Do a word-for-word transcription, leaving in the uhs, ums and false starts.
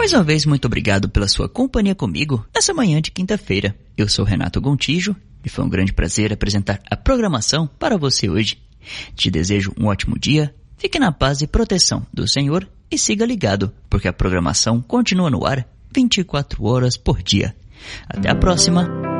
Mais uma vez, muito obrigado pela sua companhia comigo nessa manhã de quinta-feira. Eu sou Renato Gontijo e foi um grande prazer apresentar a programação para você hoje. Te desejo um ótimo dia, fique na paz e proteção do Senhor e siga ligado, porque a programação continua no ar vinte e quatro horas por dia. Até a próxima!